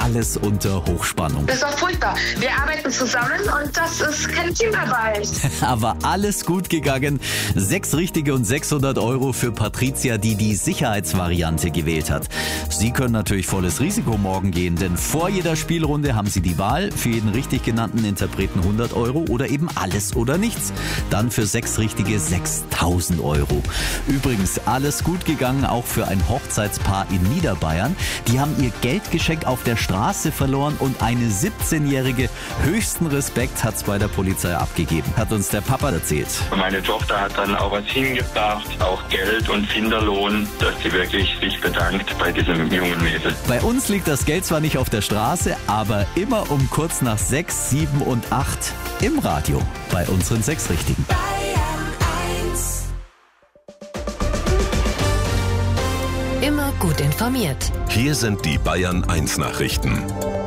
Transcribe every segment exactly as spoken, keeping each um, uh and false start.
alles unter Hochspannung. Das war furchtbar. Wir arbeiten zusammen und das ist kein Teamarbeit. Aber alles gut gegangen. Sechs richtige und sechshundert Euro für Patricia, die die Sicherheitsvariante gewählt hat. Sie können natürlich volles Risiko morgen gehen, denn vor jeder Spielrunde haben Sie die Wahl. Für jeden richtig genannten Interpreten hundert Euro oder eben alles oder nichts. Dann für sechs richtige sechstausend Euro. Übrigens, alles gut gegangen auch für ein Hochzeitspaar in Niederbayern. Die haben ihr Geldgeschenk auf der Straße verloren und eine siebzehnjährige höchsten Respekt hat's bei der Polizei abgegeben, hat uns der Papa erzählt. Meine Tochter hat dann auch was hingebracht, auch Geld und Kinderlohn, dass sie wirklich sich bedankt bei diesem jungen Mädel. Bei uns liegt das Geld zwar nicht auf der Straße, aber immer um kurz nach sechs, sieben und acht im Radio bei unseren sechs Richtigen. Immer gut informiert. Hier sind die Bayern eins Nachrichten.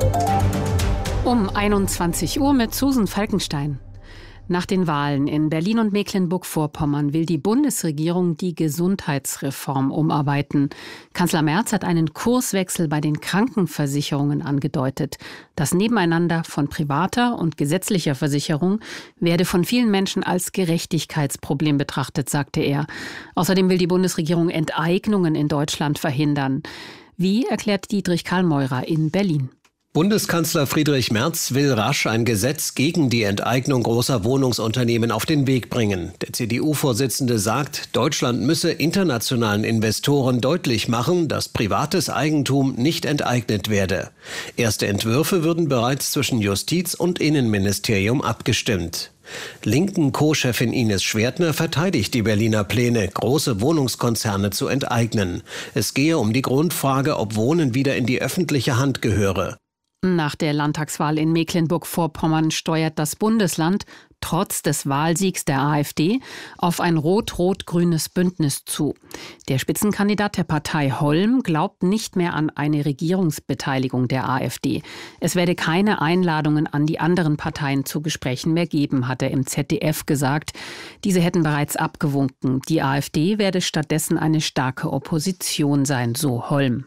Um einundzwanzig Uhr mit Susan Falkenstein. Nach den Wahlen in Berlin und Mecklenburg-Vorpommern will die Bundesregierung die Gesundheitsreform umarbeiten. Kanzler Merz hat einen Kurswechsel bei den Krankenversicherungen angedeutet. Das Nebeneinander von privater und gesetzlicher Versicherung werde von vielen Menschen als Gerechtigkeitsproblem betrachtet, sagte er. Außerdem will die Bundesregierung Enteignungen in Deutschland verhindern. Wie, erklärt Dietrich Karlmeurer in Berlin. Bundeskanzler Friedrich Merz will rasch ein Gesetz gegen die Enteignung großer Wohnungsunternehmen auf den Weg bringen. Der C D U-Vorsitzende sagt, Deutschland müsse internationalen Investoren deutlich machen, dass privates Eigentum nicht enteignet werde. Erste Entwürfe würden bereits zwischen Justiz- und Innenministerium abgestimmt. Linken Co-Chefin Ines Schwertner verteidigt die Berliner Pläne, große Wohnungskonzerne zu enteignen. Es gehe um die Grundfrage, ob Wohnen wieder in die öffentliche Hand gehöre. Nach der Landtagswahl in Mecklenburg-Vorpommern steuert das Bundesland trotz des Wahlsiegs der AfD auf ein rot-rot-grünes Bündnis zu. Der Spitzenkandidat der Partei Holm glaubt nicht mehr an eine Regierungsbeteiligung der AfD. Es werde keine Einladungen an die anderen Parteien zu Gesprächen mehr geben, hat er im Z D F gesagt. Diese hätten bereits abgewunken. Die AfD werde stattdessen eine starke Opposition sein, so Holm.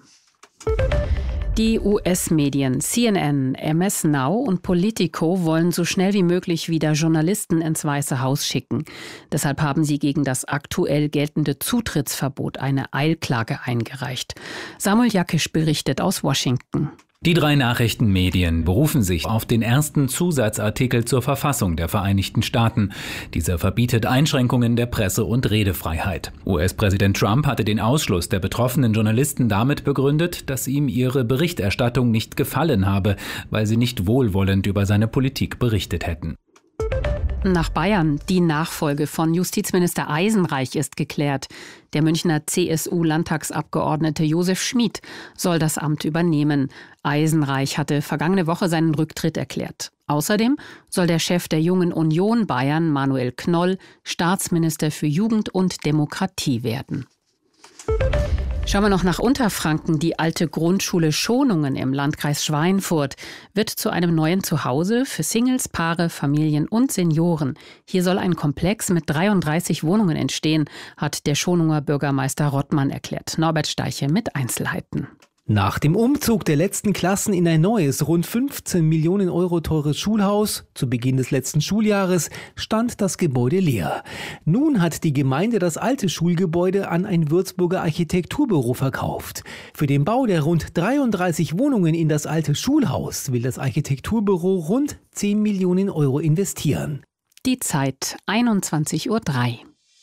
Die U S-Medien C N N, M S Now und Politico wollen so schnell wie möglich wieder Journalisten ins Weiße Haus schicken. Deshalb haben sie gegen das aktuell geltende Zutrittsverbot eine Eilklage eingereicht. Samuel Jackisch berichtet aus Washington. Die drei Nachrichtenmedien berufen sich auf den ersten Zusatzartikel zur Verfassung der Vereinigten Staaten. Dieser verbietet Einschränkungen der Presse- und Redefreiheit. U S-Präsident Trump hatte den Ausschluss der betroffenen Journalisten damit begründet, dass ihm ihre Berichterstattung nicht gefallen habe, weil sie nicht wohlwollend über seine Politik berichtet hätten. Nach Bayern. Die Nachfolge von Justizminister Eisenreich ist geklärt. Der Münchner C S U-Landtagsabgeordnete Josef Schmid soll das Amt übernehmen. Eisenreich hatte vergangene Woche seinen Rücktritt erklärt. Außerdem soll der Chef der Jungen Union Bayern, Manuel Knoll, Staatsminister für Jugend und Demokratie werden. Schauen wir noch nach Unterfranken. Die alte Grundschule Schonungen im Landkreis Schweinfurt wird zu einem neuen Zuhause für Singles, Paare, Familien und Senioren. Hier soll ein Komplex mit dreiunddreißig Wohnungen entstehen, hat der Schonunger Bürgermeister Rottmann erklärt. Norbert Steiche mit Einzelheiten. Nach dem Umzug der letzten Klassen in ein neues, rund fünfzehn Millionen Euro teures Schulhaus zu Beginn des letzten Schuljahres stand das Gebäude leer. Nun hat die Gemeinde das alte Schulgebäude an ein Würzburger Architekturbüro verkauft. Für den Bau der rund dreiunddreißig Wohnungen in das alte Schulhaus will das Architekturbüro rund zehn Millionen Euro investieren. Die Zeit einundzwanzig Uhr drei.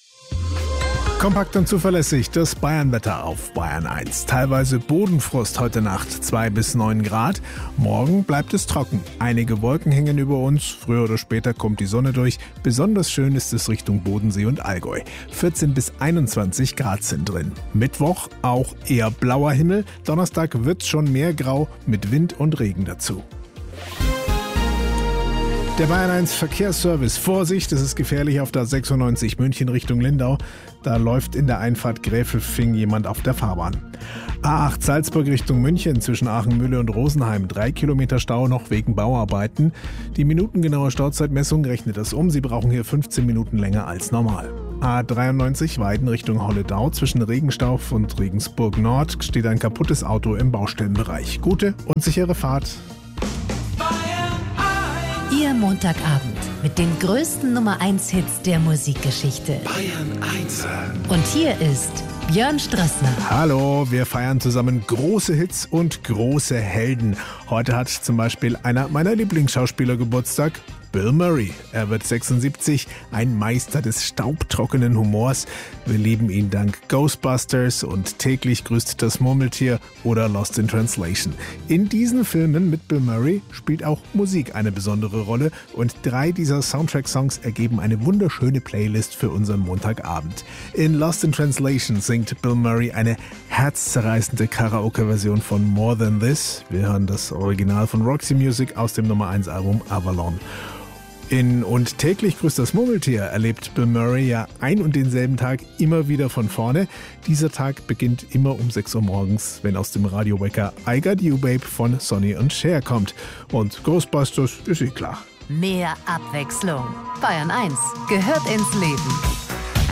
Kompakt und zuverlässig das Bayernwetter auf Bayern eins. Teilweise Bodenfrost heute Nacht, zwei bis neun Grad. Morgen bleibt es trocken. Einige Wolken hängen über uns. Früher oder später kommt die Sonne durch. Besonders schön ist es Richtung Bodensee und Allgäu. vierzehn bis einundzwanzig Grad sind drin. Mittwoch auch eher blauer Himmel. Donnerstag wird's schon mehr grau mit Wind und Regen dazu. Der Bayern eins Verkehrsservice. Vorsicht, es ist gefährlich auf der sechsundneunzig München Richtung Lindau. Da läuft in der Einfahrt Gräfelfing jemand auf der Fahrbahn. A acht Salzburg Richtung München zwischen Aachenmühle und Rosenheim. Drei Kilometer Stau noch wegen Bauarbeiten. Die minutengenaue Stauzeitmessung rechnet das um. Sie brauchen hier fünfzehn Minuten länger als normal. A dreiundneunzig Weiden Richtung Holledau. Zwischen Regenstauf und Regensburg Nord steht ein kaputtes Auto im Baustellenbereich. Gute und sichere Fahrt. Ihr Montagabend mit den größten Nummer eins Hits der Musikgeschichte. Bayern eins. Und hier ist Björn Strassner. Hallo, wir feiern zusammen große Hits und große Helden. Heute hat zum Beispiel einer meiner Lieblingsschauspieler Geburtstag, Bill Murray. Er wird sechsundsiebzig, ein Meister des staubtrockenen Humors. Wir lieben ihn dank Ghostbusters und Täglich grüßt das Murmeltier oder Lost in Translation. In diesen Filmen mit Bill Murray spielt auch Musik eine besondere Rolle und drei dieser Soundtrack-Songs ergeben eine wunderschöne Playlist für unseren Montagabend. In Lost in Translation singt Bill Murray eine herzzerreißende Karaoke-Version von More Than This. Wir hören das Original von Roxy Music aus dem Nummer eins Album Avalon. In Und Täglich grüßt das Murmeltier erlebt Bill Murray ja ein und denselben Tag immer wieder von vorne. Dieser Tag beginnt immer um sechs Uhr morgens, wenn aus dem Radiowecker I Got You Babe von Sonny und Cher kommt. Und Ghostbusters ist eh klar. Mehr Abwechslung. Bayern eins gehört ins Leben.